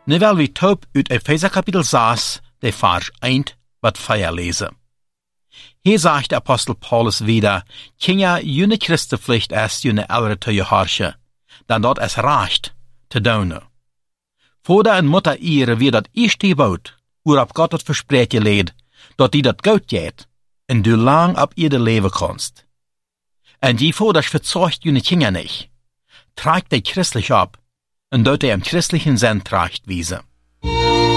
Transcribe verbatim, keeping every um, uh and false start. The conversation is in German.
Nu wel wie taub uit Epheser kapitel zes, de Vers eins, wat vier lesen. Hier sagt der Apostel Paulus wieder, Kinder, jene Christenpflicht erst jene Ältere zu gehorchen, dann dort es reicht, zu doen. Vater en Mutter ihre wie dat eerste gebod, waarop Gott het versprechen leed, dat die dat goed geht, en du lang op ieder leven kannst. En die Vater verzeugt jene Kinder nicht, tragt die christlich ab, und dort er im christlichen Sinn tragt wiese.